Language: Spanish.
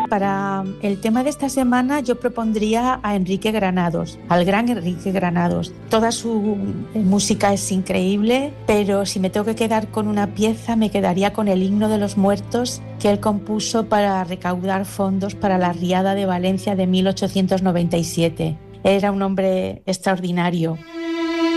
Para el tema de esta semana yo propondría a Enrique Granados, al gran Enrique Granados. Toda su música es increíble, pero si me tengo que quedar con una pieza me quedaría con el Himno de los Muertos que él compuso para recaudar fondos para la Riada de Valencia de 1897. Era un hombre extraordinario.